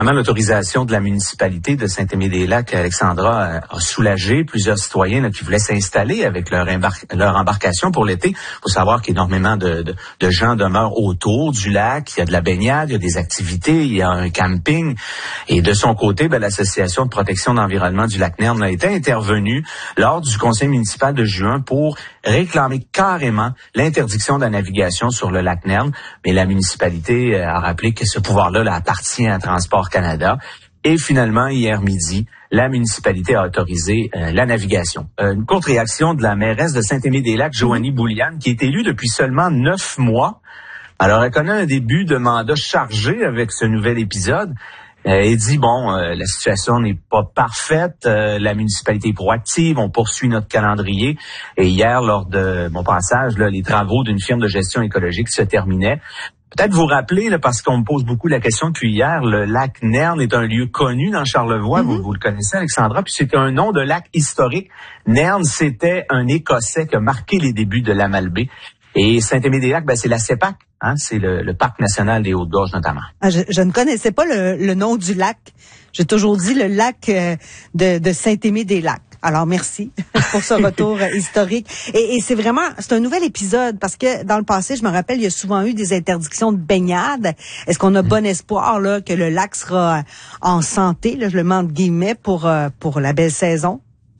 L'autorisation de la municipalité de Saint-Aimé-des-Lacs, Alexandra, a soulagé plusieurs citoyens qui voulaient s'installer avec leur embarcation pour l'été. Il faut savoir qu'énormément de gens demeurent autour du lac. Il y a de la baignade, il y a des activités, il y a un camping. Et de son côté, l'Association de protection de l'environnement du lac Nerne a été intervenue lors du conseil municipal de juin pour réclamer carrément l'interdiction de la navigation sur le lac Nerne. Mais la municipalité a rappelé que ce pouvoir-là appartient à Transport Canada. Et finalement, hier midi, la municipalité a autorisé la navigation. Une contre-réaction de la mairesse de Saint-Aimé-des-Lacs, Joanie Bouliane, qui est élue depuis seulement 9 mois. Alors, elle connaît un début de mandat chargé avec ce nouvel épisode. Elle dit, la situation n'est pas parfaite, la municipalité est proactive, on poursuit notre calendrier. Et hier, lors de mon passage, les travaux d'une firme de gestion écologique se terminaient. Peut-être vous rappeler, parce qu'on me pose beaucoup la question depuis hier, le lac Nerne est un lieu connu dans Charlevoix, vous le connaissez, Alexandra, puis c'est un nom de lac historique. Nerne, c'était un Écossais qui a marqué les débuts de la Malbaie. Et Saint-Aimé-des-Lacs, c'est la CEPAC, c'est le Parc national des Hautes-Gorges notamment. Je ne connaissais pas le nom du lac. J'ai toujours dit le lac de Saint-Aimé-des-Lacs. Alors, merci pour ce retour historique. Et c'est un nouvel épisode parce que dans le passé, je me rappelle, il y a souvent eu des interdictions de baignade. Est-ce qu'on a bon espoir que le lac sera en santé, je le mets entre guillemets, pour la belle saison?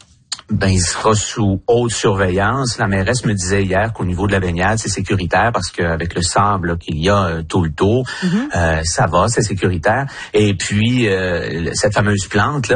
Il sera sous haute surveillance. La mairesse me disait hier qu'au niveau de la baignade, c'est sécuritaire parce qu'avec le sable qu'il y a tout le tour, ça va, c'est sécuritaire. Et puis, cette fameuse plante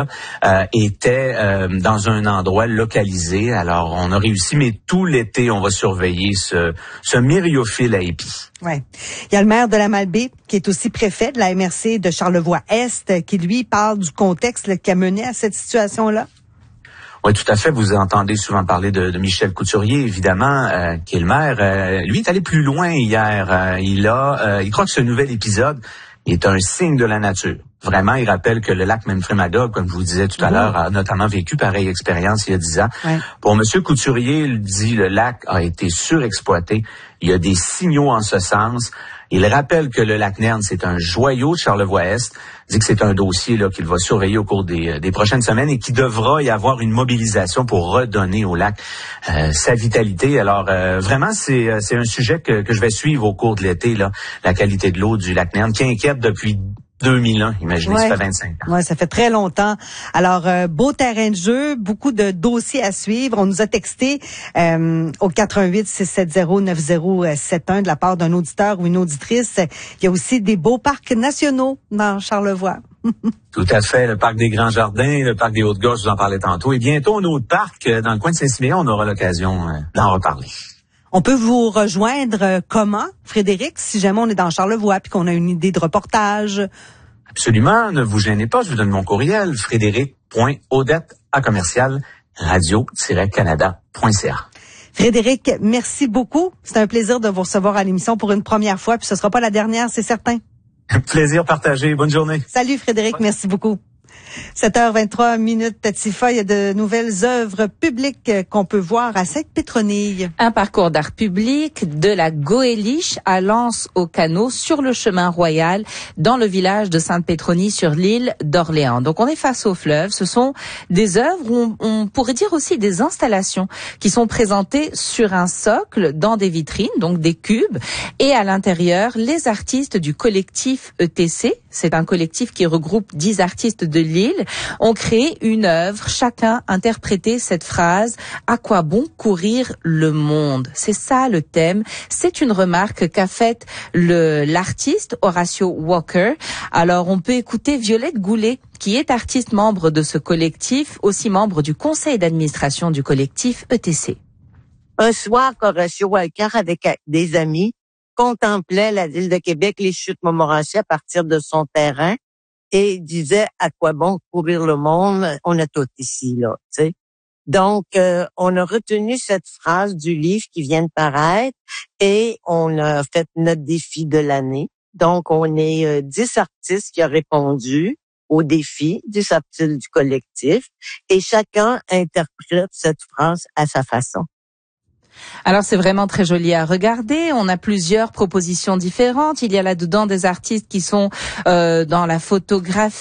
était dans un endroit localisé. Alors, on a réussi, mais tout l'été, on va surveiller ce myriophile à épis. Ouais. Il y a le maire de la Malbaie, qui est aussi préfet de la MRC de Charlevoix-Est, qui, lui, parle du contexte qui a mené à cette situation-là. Oui, tout à fait. Vous entendez souvent parler de Michel Couturier, évidemment, qui est le maire. Lui est allé plus loin hier. Il croit que ce nouvel épisode est un signe de la nature. Vraiment, il rappelle que le lac Memphremagog, comme je vous disais tout à l'heure, a notamment vécu pareille expérience il y a 10 ans. Ouais. Pour M. Couturier, il dit le lac a été surexploité. Il y a des signaux en ce sens. Il rappelle que le lac Nerne, c'est un joyau de Charlevoix-Est. Il dit que c'est un dossier qu'il va surveiller au cours des prochaines semaines et qu'il devra y avoir une mobilisation pour redonner au lac sa vitalité. Alors, vraiment, c'est un sujet que je vais suivre au cours de l'été, la qualité de l'eau du lac Nerne, qui inquiète depuis 2001, imaginez, ça fait 25 ans. Ouais, ça fait très longtemps. Alors, beau terrain de jeu, beaucoup de dossiers à suivre. On nous a texté au 88-670-9071 de la part d'un auditeur ou une auditrice. Il y a aussi des beaux parcs nationaux dans Charlevoix. Tout à fait, le parc des Grands Jardins, le parc des Hautes-Gorges, je vous en parlais tantôt. Et bientôt, un autre parc dans le coin de Saint-Siméon, on aura l'occasion d'en reparler. On peut vous rejoindre comment, Frédéric, si jamais on est dans Charlevoix puis qu'on a une idée de reportage? Absolument, ne vous gênez pas, je vous donne mon courriel, frédéric.odette@radio-canada.ca. Frédéric, merci beaucoup. C'est un plaisir de vous recevoir à l'émission pour une première fois, puis ce sera pas la dernière, c'est certain. Plaisir partagé, bonne journée. Salut Frédéric, merci beaucoup. 7h23, Tifa, il y a de nouvelles œuvres publiques qu'on peut voir à Sainte-Pétronille. Un parcours d'art public de la Goéliche à Lens-au-Canot sur le chemin royal dans le village de Sainte-Pétronille sur l'île d'Orléans. Donc on est face au fleuve. Ce sont des œuvres, ou on pourrait dire aussi des installations qui sont présentées sur un socle dans des vitrines, donc des cubes. Et à l'intérieur, les artistes du collectif ETC, c'est un collectif qui regroupe 10 artistes de l'île, ont créé une œuvre, chacun interprétait cette phrase « À quoi bon courir le monde ?» C'est ça le thème. C'est une remarque qu'a faite l'artiste Horatio Walker. Alors on peut écouter Violette Goulet, qui est artiste membre de ce collectif, aussi membre du conseil d'administration du collectif ETC. Un soir, Horatio Walker, avec des amis, contemplait la ville de Québec, les chutes Montmorency à partir de son terrain, et disait à quoi bon courir le monde, on est tous ici, là, tu sais. Donc, on a retenu cette phrase du livre qui vient de paraître et on a fait notre défi de l'année. Donc, on est 10 artistes qui ont répondu au défi, 10 artistes du collectif, et chacun interprète cette phrase à sa façon. Alors c'est vraiment très joli à regarder. On a plusieurs propositions différentes. Il y a là-dedans des artistes qui sont dans la photographie.